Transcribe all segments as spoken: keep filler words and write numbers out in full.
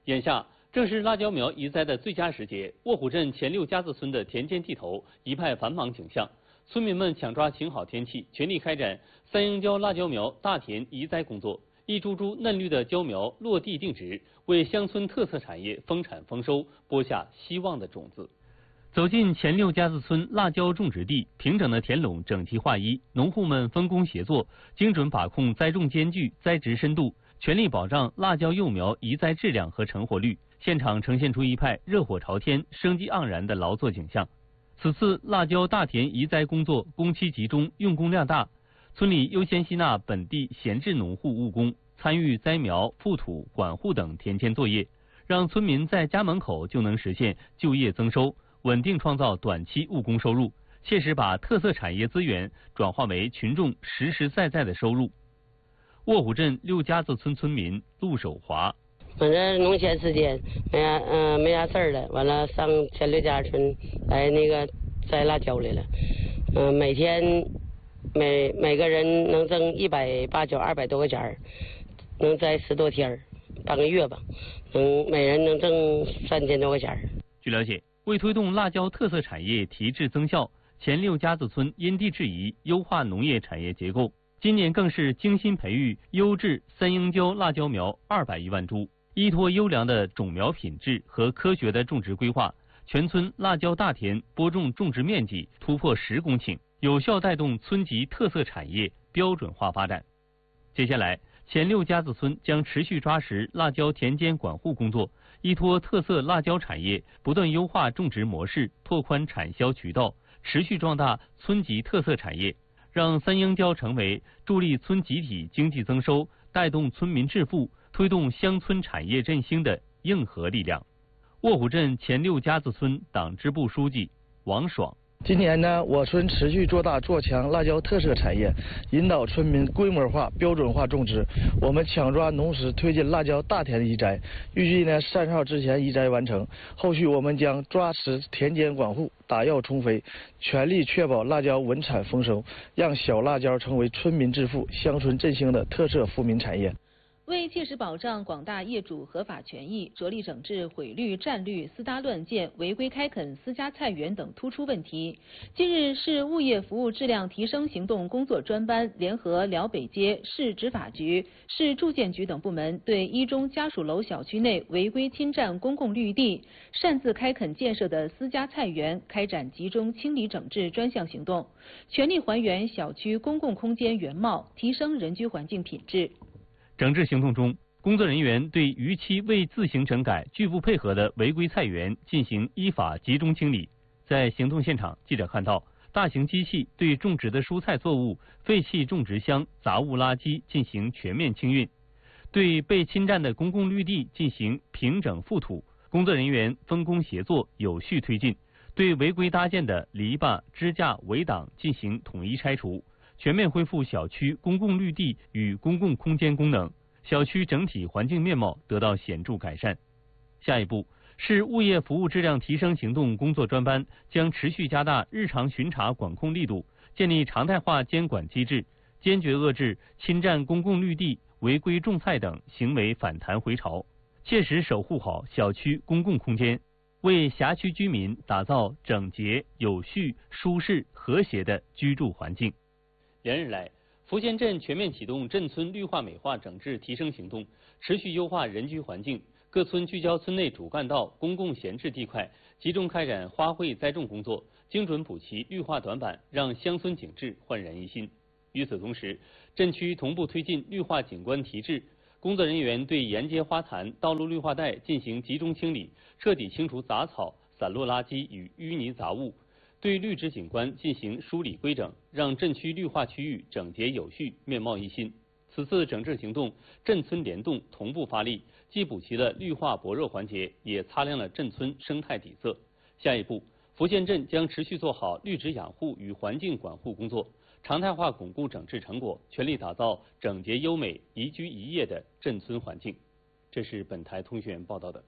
眼下正是辣椒苗移栽的最佳时节，卧虎镇前六家子村的田间地头一派繁忙景象，村民们抢抓晴好天气，全力开展三英椒辣椒苗大田移栽工作。一株株嫩绿的椒苗落地定植，为乡村特色产业丰产丰收播下希望的种子。走进前六家子村辣椒种植地，平整的田垄整齐划一，农户们分工协作，精准把控栽种间距、栽植深度，全力保障辣椒幼苗移栽质量和成活率。现场呈现出一派热火朝天、生机盎然的劳作景象。此次辣椒大田移栽工作工期集中，用工量大。村里优先吸纳本地闲置农户务工，参与栽苗、覆土、管护等田间作业，让村民在家门口就能实现就业增收，稳定创造短期务工收入，切实把特色产业资源转化为群众实实在在的收入。卧虎镇六家子村村民陆守华： 反正农闲时间没啥嗯、呃、没啥事儿了，完了上前六家村来那个摘辣椒来了，嗯、呃、每天。每每个人能挣一百八九二百多块钱，能栽十多天半个月吧，能每人能挣三千多块钱。 据了解，为推动辣椒特色产业提质增效，前六家子村因地制宜优化农业产业结构，今年更是精心培育优质三英椒辣椒苗二百余万株，依托优良的种苗品质和科学的种植规划，全村辣椒大田播种种植面积突破十公顷。有效带动村级特色产业标准化发展。接下来，前六家子村将持续抓实辣椒田间管护工作，依托特色辣椒产业，不断优化种植模式，拓宽产销渠道，持续壮大村级特色产业，让三英椒成为助力村集体经济增收、带动村民致富、推动乡村产业振兴的硬核力量。卧虎镇前六家子村党支部书记王爽： 今年呢，我村持续做大做强辣椒特色产业，引导村民规模化、标准化种植。我们抢抓农时推进辣椒大田移栽，预计呢三十号之前移栽完成。后续我们将抓实田间管护，打药充肥，全力确保辣椒稳产丰收，让小辣椒成为村民致富、乡村振兴的特色富民产业。 为切实保障广大业主合法权益，着力整治毁绿、占绿、私搭乱建、违规开垦私家菜园等突出问题。近日，市物业服务质量提升行动工作专班联合辽北街市执法局、市住建局等部门，对一中家属楼小区内违规侵占公共绿地、擅自开垦建设的私家菜园开展集中清理整治专项行动，全力还原小区公共空间原貌，提升人居环境品质。 整治行动中，工作人员对逾期未自行整改、拒不配合的违规菜园进行依法集中清理。在行动现场，记者看到大型机器对种植的蔬菜作物、废弃种植箱、杂物垃圾进行全面清运，对被侵占的公共绿地进行平整覆土。工作人员分工协作，有序推进，对违规搭建的篱笆、支架、围挡进行统一拆除。全面恢复小区公共绿地与公共空间功能，小区整体环境面貌得到显著改善。下一步，市物业服务质量提升行动工作专班将持续加大日常巡查管控力度，建立常态化监管机制，坚决遏制侵占公共绿地、违规种菜等行为反弹回潮，切实守护好小区公共空间，为辖区居民打造整洁、有序、舒适、和谐的居住环境。连日来，福县镇全面启动镇村绿化美化整治提升行动，持续优化人居环境。各村聚焦村内主干道、公共闲置地块，集中开展花卉栽种工作，精准补齐绿化短板，让乡村景致焕然一新。与此同时，镇区同步推进绿化景观提质，工作人员对沿街花坛、道路绿化带进行集中清理，彻底清除杂草、散落垃圾与淤泥杂物。对绿植景观进行梳理规整，让镇区绿化区域整洁有序、面貌一新。此次整治行动，镇村联动同步发力，既补齐了绿化薄弱环节，也擦亮了镇村生态底色。下一步，福县镇将持续做好绿植养护与环境管护工作，常态化巩固整治成果，全力打造整洁优美、宜居宜业的镇村环境。这是本台通讯员报道的。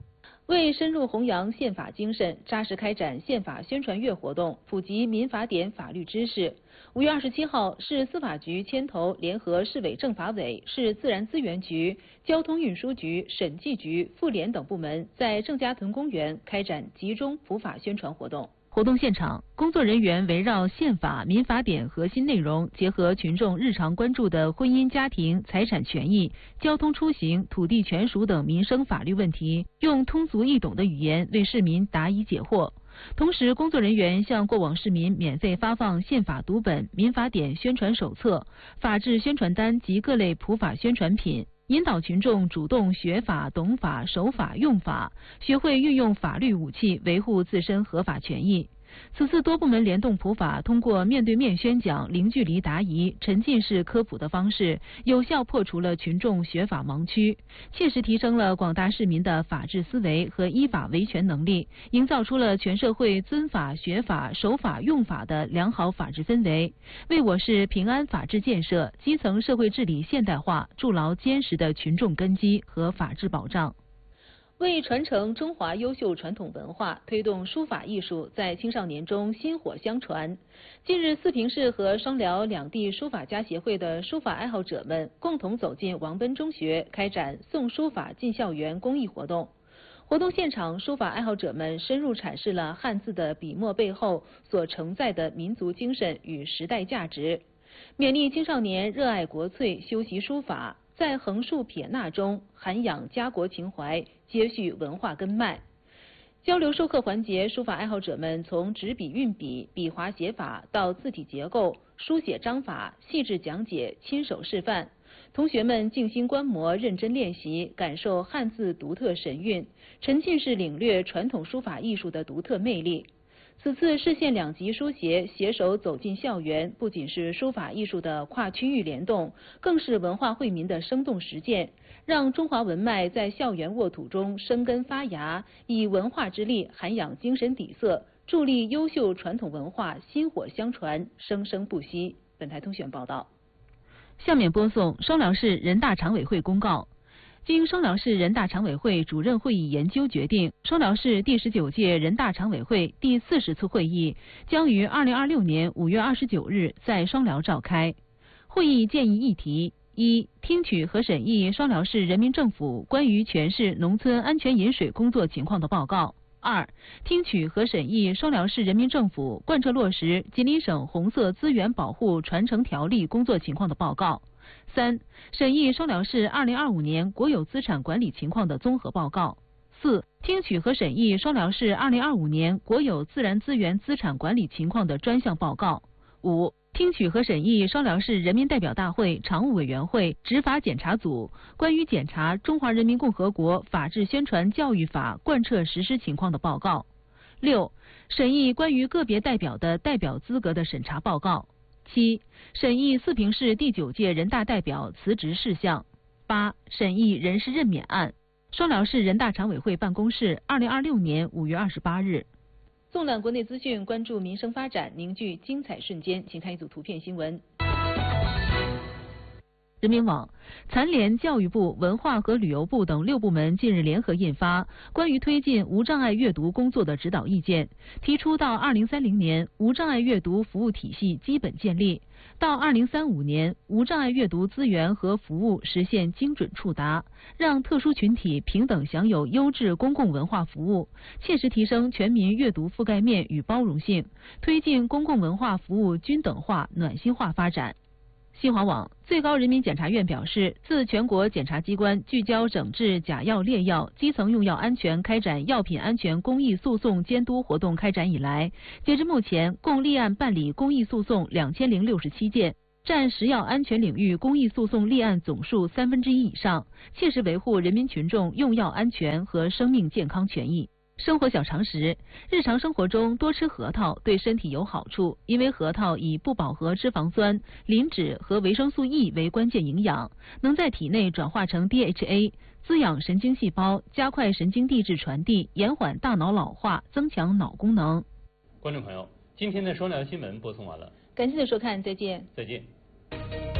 为深入弘扬宪法精神，扎实开展宪法宣传月活动，普及民法典法律知识。五月二十七号，市司法局牵头联合市委政法委、市自然资源局、交通运输局、审计局、妇联等部门在郑家屯公园开展集中普法宣传活动。活动现场，工作人员围绕宪法、民法典核心内容，结合群众日常关注的婚姻家庭、财产权益、交通出行、土地权属等民生法律问题，用通俗易懂的语言为市民答疑解惑。同时，工作人员向过往市民免费发放宪法读本、民法典宣传手册、法治宣传单及各类普法宣传品，引导群众主动学法、懂法、守法、用法，学会运用法律武器维护自身合法权益。此次多部门联动普法，通过面对面宣讲、零距离答疑、沉浸式科普的方式，有效破除了群众学法盲区，切实提升了广大市民的法治思维和依法维权能力，营造出了全社会遵法、学法、守法、用法的良好法治氛围，为我市平安法治建设、基层社会治理现代化筑牢坚实的群众根基和法治保障。为传承中华优秀传统文化，推动书法艺术在青少年中薪火相传。近日，四平市和双辽两地书法家协会的书法爱好者们共同走进王奔中学，开展送书法进校园公益活动。活动现场，书法爱好者们深入阐释了汉字的笔墨背后所承载的民族精神与时代价值，勉励青少年热爱国粹，修习书法，在横竖撇捺中涵养家国情怀，接续文化根脉。交流授课环节，书法爱好者们从执笔运笔、笔划写法到字体结构、书写章法，细致讲解，亲手示范。同学们静心观摩，认真练习，感受汉字独特神韵，沉浸式领略传统书法艺术的独特魅力。此次市县两级书协携手走进校园，不仅是书法艺术的跨区域联动，更是文化惠民的生动实践，让中华文脉在校园沃土中生根发芽，以文化之力涵养精神底色，助力优秀传统文化薪火相传，生生不息。本台通讯报道。下面播送双辽市人大常委会公告。经双辽市人大常委会主任会议研究决定，双辽市第十九届人大常委会第四十次会议将于二零二六年五月二十九日在双辽召开。会议建议议题：一、听取和审议双辽市人民政府关于全市农村安全饮水工作情况的报告；二、听取和审议双辽市人民政府贯彻落实吉林省红色资源保护传承条例工作情况的报告。三、审议双辽市二零二五年国有资产管理情况的综合报告。四、听取和审议双辽市二零二五年国有自然资源资产管理情况的专项报告。五、听取和审议双辽市人民代表大会常务委员会执法检查组关于检查中华人民共和国法治宣传教育法贯彻实施情况的报告。六、审议关于个别代表的代表资格的审查报告。七、审议四平市第九届人大代表辞职事项。八、审议人事任免案。双辽市人大常委会办公室二零二六年五月二十八日。纵览国内资讯，关注民生发展，凝聚精彩瞬间，请看一组图片新闻。人民网、残联、教育部、文化和旅游部等六部门近日联合印发《关于推进无障碍阅读工作的指导意见》，提出到二零三零年无障碍阅读服务体系基本建立，到二零三五年无障碍阅读资源和服务实现精准触达，让特殊群体平等享有优质公共文化服务，切实提升全民阅读覆盖面与包容性，推进公共文化服务均等化、暖心化发展。新华网、最高人民检察院表示，自全国检察机关聚焦整治假药劣药、基层用药安全开展药品安全公益诉讼监督活动开展以来，截至目前共立案办理公益诉讼两千零六十七件，占食药安全领域公益诉讼立案总数三分之一以上，切实维护人民群众用药安全和生命健康权益。生活小常识：日常生活中多吃核桃对身体有好处，因为核桃以不饱和脂肪酸、磷脂和维生素 E 为关键营养，能在体内转化成 D H A， 滋养神经细胞，加快神经递质传递，延缓大脑老化，增强脑功能。 观众朋友，今天的双辽新闻播送完了， 感谢您的收看，再见。 再见。